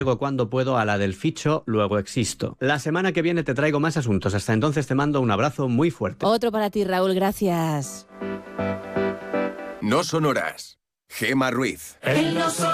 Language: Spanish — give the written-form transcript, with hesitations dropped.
Llego cuando puedo a la del ficho, luego existo. La semana que viene te traigo más asuntos. Hasta entonces te mando un abrazo muy fuerte. Otro para ti, Raúl, gracias. No son horas. Gema Ruiz.